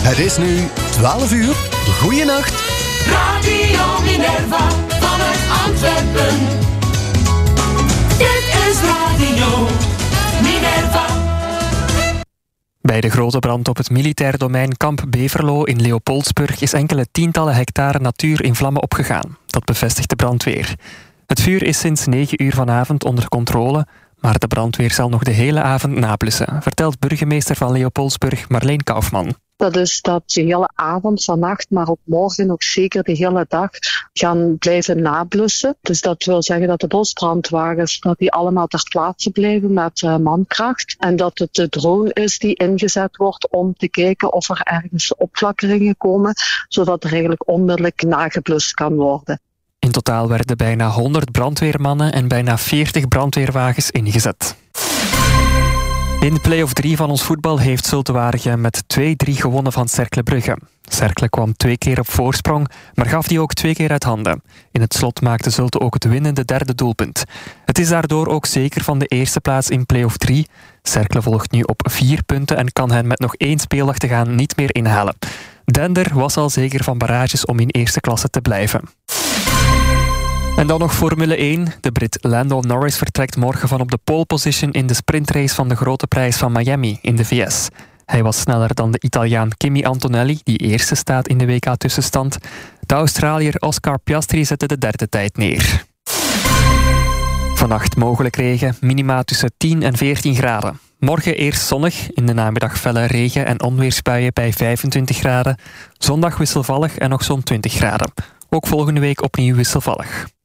Het is nu 12 uur. Goeienacht. Radio Minerva vanuit Antwerpen. Dit is Radio Minerva. Bij de grote brand op het militair domein Kamp Beverlo in Leopoldsburg is enkele tientallen hectare natuur in vlammen opgegaan. Dat bevestigt de brandweer. Het vuur is sinds 9 uur vanavond onder controle, maar de brandweer zal nog de hele avond nablussen, vertelt burgemeester van Leopoldsburg Marleen Kaufman. Dat is dat de hele avond, vannacht, maar ook morgen ook zeker de hele dag gaan blijven nablussen. Dus dat wil zeggen dat de bosbrandwagens dat die allemaal ter plaatse blijven met mankracht. En dat het de drone is die ingezet wordt om te kijken of er ergens opflakkeringen komen, zodat er eigenlijk onmiddellijk nageblust kan worden. In totaal werden bijna 100 brandweermannen en bijna 40 brandweerwagens ingezet. In play-off 3 van ons voetbal heeft Zulte Waregem met 2-3 gewonnen van Cercle Brugge. Cercle kwam 2 keer op voorsprong, maar gaf die ook 2 keer uit handen. In het slot maakte Zulte ook het winnende derde doelpunt. Het is daardoor ook zeker van de eerste plaats in play-off 3. Cercle volgt nu op 4 punten en kan hen met nog 1 speeldag te gaan niet meer inhalen. Dender was al zeker van barrages om in eerste klasse te blijven. En dan nog Formule 1. De Brit Lando Norris vertrekt morgen van op de pole position in de sprintrace van de Grote Prijs van Miami in de VS. Hij was sneller dan de Italiaan Kimi Antonelli, die eerste staat in de WK-tussenstand. De Australiër Oscar Piastri zette de derde tijd neer. Vannacht mogelijk regen, minima tussen 10 en 14 graden. Morgen eerst zonnig, in de namiddag felle regen- en onweersbuien bij 25 graden. Zondag wisselvallig en nog zo'n 20 graden. Ook volgende week opnieuw wisselvallig.